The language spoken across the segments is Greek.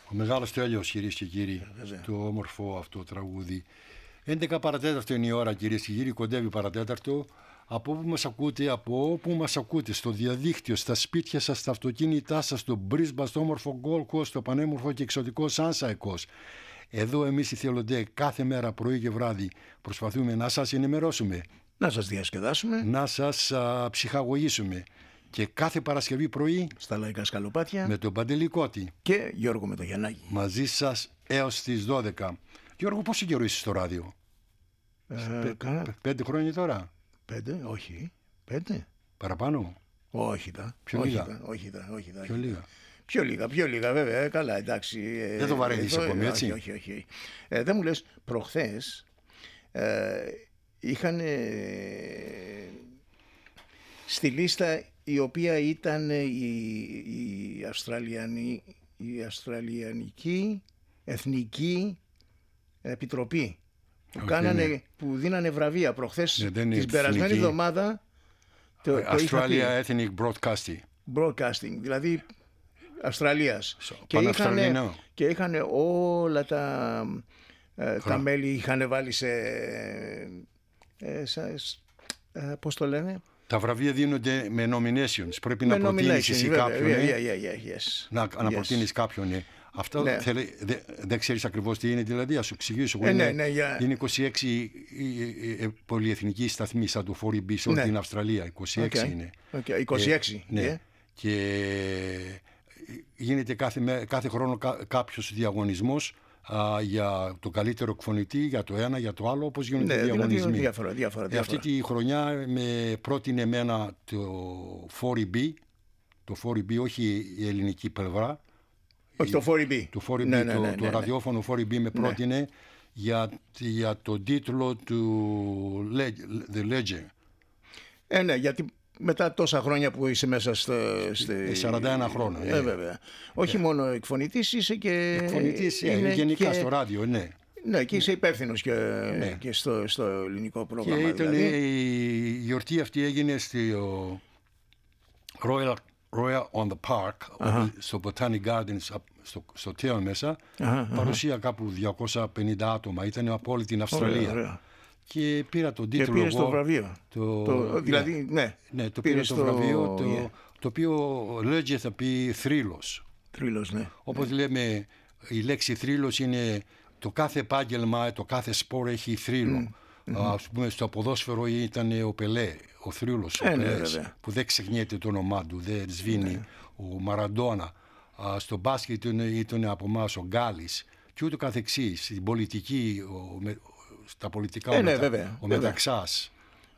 Ο μεγάλος Τέλειος, κυρίες και κύριοι, το όμορφο αυτό τραγούδι. 11 παρατέταρτο είναι η ώρα, κυρίες και κύριοι, κοντεύει παρατέταρτο. Από όπου μας ακούτε, στο διαδίκτυο, στα σπίτια σας, στα αυτοκίνητά σας, στο Μπρίσμπα, στο όμορφο Gold Coast, στο πανέμορφο και εξωτικό Sunshine Coast. Εδώ εμείς οι Θελοντέ κάθε μέρα πρωί και βράδυ προσπαθούμε να σας ενημερώσουμε, να σας διασκεδάσουμε, να σας ψυχαγωγήσουμε. Και κάθε Παρασκευή πρωί στα Λαϊκά Σκαλοπάτια με τον Παντελή Κώτη και Γιώργο Μετογιαννάκη μαζί σας έως τις 12. Γιώργο, πόσο καιρό είσαι στο ράδιο? 5 χρόνια τώρα? 5, όχι 5. Παραπάνω? Όχι τα. Πιο λίγα. Πιο λίγα βέβαια, καλά, εντάξει. Δεν το βαρέθεις ακόμη, έτσι? Όχι. Δεν μου λες, προχθές είχαν στη λίστα η οποία ήταν η Αυστραλιανική Εθνική Επιτροπή που δίνανε βραβεία προχθές, την περασμένη εβδομάδα. Australia Ethnic Broadcasting, δηλαδή Αυστραλίας. Και είχαν όλα τα μέλη είχαν βάλει πώς το λένε? Τα βραβεία δίνονται με nominations. Πρέπει να προτείνεις εσύ κάποιον. Να προτείνεις κάποιον. Αυτό δεν ξέρεις ακριβώς τι είναι, δηλαδή, ας σου εξηγήσω. Είναι 26 πολυεθνικοί σταθμοί σαν το 4B σε όλη την Αυστραλία. 26 είναι. 26. Ναι. Και γίνεται κάθε χρόνο κάποιος διαγωνισμός για το καλύτερο εκφωνητή, για το ένα, για το άλλο, όπως γίνονται διαγωνισμοί. Διάφορα. Αυτή τη χρονιά με πρότεινε εμένα το 4B, όχι η ελληνική πλευρά. Όχι το 4B. Το 4B, το ραδιόφωνο 4B με πρότεινε για τον τίτλο του The Legend. Ναι, γιατί μετά τόσα χρόνια που είσαι μέσα 41 χρόνια. Βέβαια. Όχι μόνο εκφωνητής, είσαι και... Εκφωνητής γενικά στο ράδιο, ναι. Ναι, και είσαι υπεύθυνος και στο ελληνικό πρόγραμμα. Και η γιορτή αυτή έγινε στο Royal on the Park, στο Botanic Gardens, στο Τέο μέσα. Παρουσία κάπου 250 άτομα, ήταν από όλη την Αυστραλία. Ωραία. Και πήρα τον τίτλο. Και πήρες το βραβείο. Δηλαδή, ναι, το πήρε το βραβείο, το οποίο λέγε θα πει θρύλος. Θρύλος, ναι. Όπως λέμε, η λέξη θρύλος είναι το κάθε επάγγελμα, το κάθε σπορ έχει θρύλο. Ας πούμε, στο ποδόσφαιρο ήταν ο Πελέ, ο θρύλος, που δεν ξεχνιέται το όνομά του, δεν σβήνει. Ο Μαραντόνα. Στο μπάσκετ ήταν από εμάς ο Γκάλης και ούτω καθεξής. Στην πολιτική, στα πολιτικά ο Μεταξάς.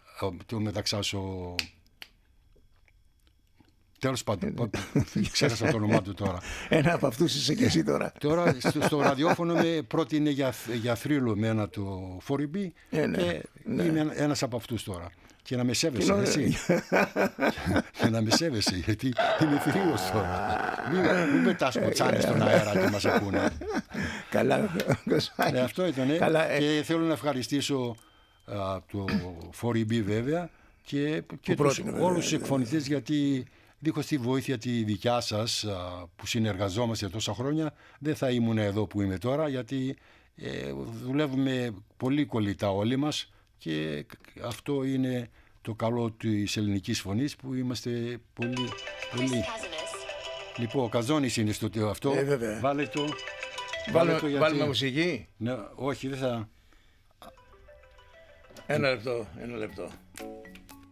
Τέλος πάντων, ξέρασα το όνομά του τώρα. Ένα από αυτούς είσαι και εσύ τώρα. Τώρα στο ραδιόφωνο με πρότεινε για θρύλο εμένα το 4B και είμαι ένας από αυτούς τώρα. Και να με σέβεσαι, εσύ. Και να με σέβεσαι, γιατί είμαι θρύλος τώρα. Μην πετάς κοτσάνες στον αέρα και μας ακούνε. Καλά. Αυτό ήταν. Και θέλω να ευχαριστήσω το 4B βέβαια και όλους τους εκφωνητές, γιατί δίχως τη βοήθεια τη δικιά σας που συνεργαζόμαστε τόσα χρόνια δεν θα ήμουν εδώ που είμαι τώρα, γιατί δουλεύουμε πολύ κολλητά όλοι μας και αυτό είναι το καλό της ελληνικής φωνής, που είμαστε πολύ. Λοιπόν, ο Καζόνης είναι στο αυτό. Βάλε το. Βάλουμε μουσική. Ναι, όχι, δεν θα. Ένα λεπτό.